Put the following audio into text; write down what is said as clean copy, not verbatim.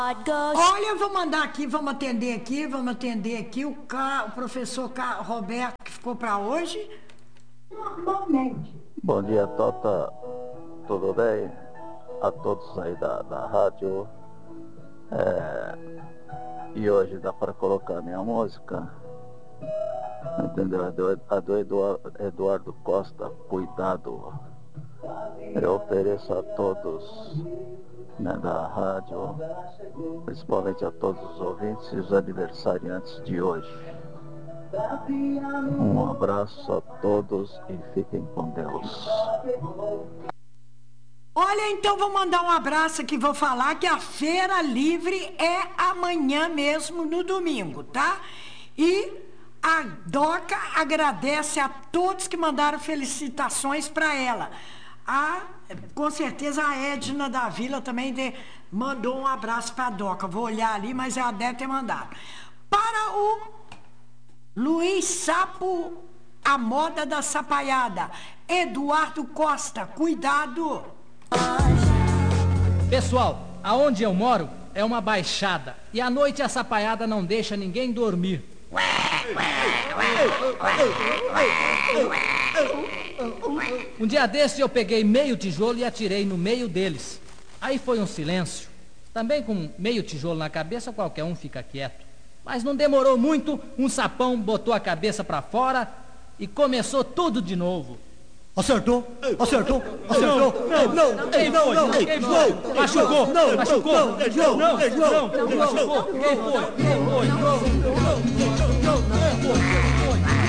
Olha, eu vou mandar aqui, vamos atender aqui o professor Roberto, que ficou para hoje. Normalmente. Bom dia, Tota. Tudo bem? A todos aí da rádio. E hoje dá para colocar minha música? Entendeu? A do Eduardo Costa, Cuidado. Eu ofereço a todos, né, da rádio, principalmente a todos os ouvintes e os aniversariantes de hoje. Um abraço a todos e fiquem com Deus. Olha, então vou mandar um abraço aqui, vou falar que a Feira Livre é amanhã mesmo, no domingo, tá? E a Doca agradece a todos que mandaram felicitações para ela. Com certeza a Edna da Vila também mandou um abraço para a Doca. Vou olhar ali, mas ela deve ter mandado. Para o Luiz Sapo, a moda da sapaiada. Eduardo Costa, cuidado. Pessoal, aonde eu moro é uma baixada e à noite a sapaiada não deixa ninguém dormir. Um dia desse eu peguei meio tijolo e atirei no meio deles. Aí foi um silêncio. Também com meio tijolo na cabeça qualquer um fica quieto. Mas não demorou muito, um sapão botou a cabeça pra fora e começou tudo de novo. Acertou! Não, quem foi? Machucou! Quem foi?